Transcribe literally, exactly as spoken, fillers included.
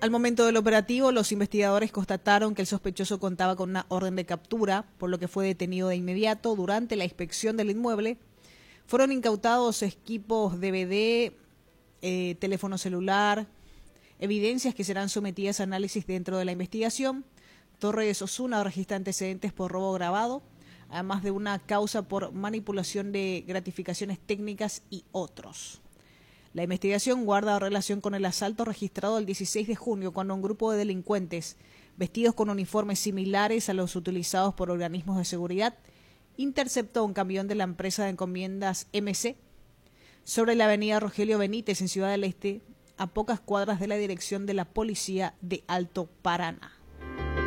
Al momento del operativo, los investigadores constataron que el sospechoso contaba con una orden de captura, por lo que fue detenido de inmediato. Durante la inspección del inmueble, fueron incautados equipos D V D, eh, teléfono celular, evidencias que serán sometidas a análisis dentro de la investigación. Torres Osuna registra antecedentes por robo grabado, además de una causa por manipulación de gratificaciones técnicas y otros. La investigación guarda relación con el asalto registrado el dieciséis de junio, cuando un grupo de delincuentes, vestidos con uniformes similares a los utilizados por organismos de seguridad, interceptó un camión de la empresa de encomiendas M C sobre la avenida Rogelio Benítez en Ciudad del Este, a pocas cuadras de la dirección de la policía de Alto Paraná.